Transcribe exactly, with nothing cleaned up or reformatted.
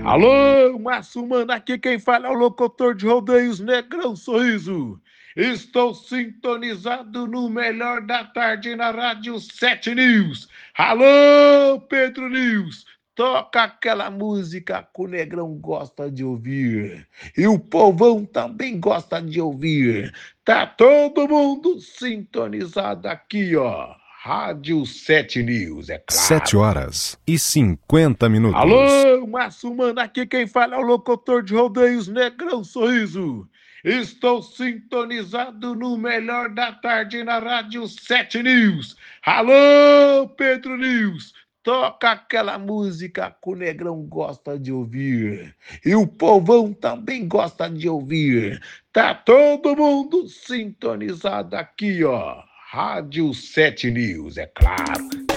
Alô, Márcio Mano, aqui quem fala é o locutor de rodeios Negrão Sorriso. Estou sintonizado no melhor da tarde na Rádio sete News. Alô, Pedro News, toca aquela música que o Negrão gosta de ouvir. E o povão também gosta de ouvir. Tá todo mundo sintonizado aqui, ó. Rádio sete News, é Sete claro. horas e cinquenta minutos. Alô, Márcio Mano, aqui quem fala é o locutor de rodeios Negrão Sorriso. Estou sintonizado no melhor da tarde na Rádio sete News. Alô, Pedro News, toca aquela música que o Negrão gosta de ouvir. E o povão também gosta de ouvir. Tá todo mundo sintonizado aqui, ó. Rádio sete News, é claro.